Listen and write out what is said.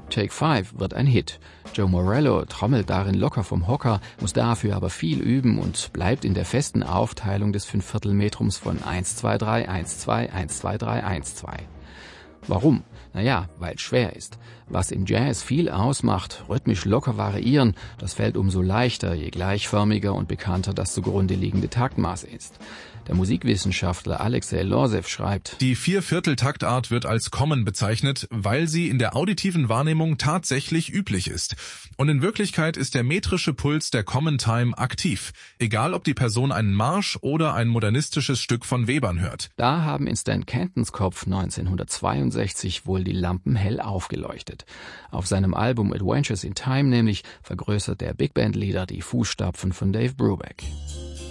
Take 5 wird ein Hit. Joe Morello trommelt darin locker vom Hocker, muss dafür aber viel üben und bleibt in der festen Aufteilung des 5/4-Metrums von 1-2-3, 1-2, 1-2-3, 1-2. Warum? Naja, weil es schwer ist. Was im Jazz viel ausmacht, rhythmisch locker variieren, das fällt umso leichter, je gleichförmiger und bekannter das zugrunde liegende Taktmaß ist. Der Musikwissenschaftler Alexei Lorsev schreibt: Die 4/4-Taktart wird als Common bezeichnet, weil sie in der auditiven Wahrnehmung tatsächlich üblich ist. Und in Wirklichkeit ist der metrische Puls der Common Time aktiv, egal ob die Person einen Marsch oder ein modernistisches Stück von Webern hört. Da haben in Stan Cantons Kopf 1962 wohl die Lampen hell aufgeleuchtet. Auf seinem Album Adventures in Time nämlich vergrößert der Big Band Leader die Fußstapfen von Dave Brubeck.